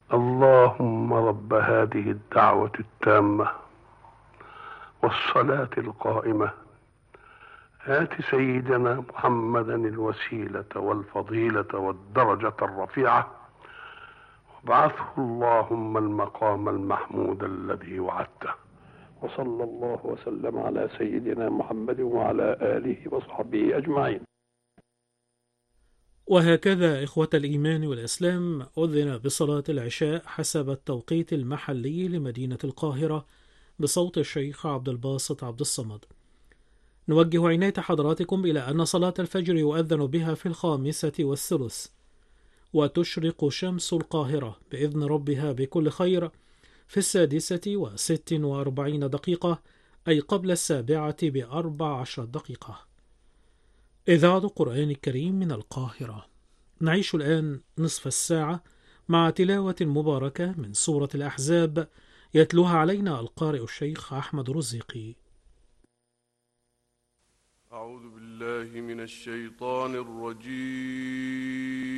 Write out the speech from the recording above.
اللهم رب هذه الدعوة التامة والصلاة القائمة، آت سيدنا محمدا الوسيلة والفضيلة والدرجة الرفيعة، وابعثه اللهم المقام المحمود الذي وعدته. وصلى الله وسلم على سيدنا محمد وعلى آله وصحبه أجمعين. وهكذا إخوة الإيمان والإسلام أذن بصلاة العشاء حسب التوقيت المحلي لمدينة القاهرة بصوت الشيخ عبد الباسط عبد الصمد. نوجه عناية حضراتكم إلى أن صلاة الفجر يؤذن بها في 5:03، وتشرق شمس القاهرة بإذن ربها بكل خير في 6:46، أي قبل 7:14. إذاعة القرآن الكريم من القاهرة. نعيش الآن نصف الساعة مع تلاوة مباركة من سورة الأحزاب، يتلوها علينا القارئ الشيخ أحمد رزيقي. أعوذ بالله من الشيطان الرجيم.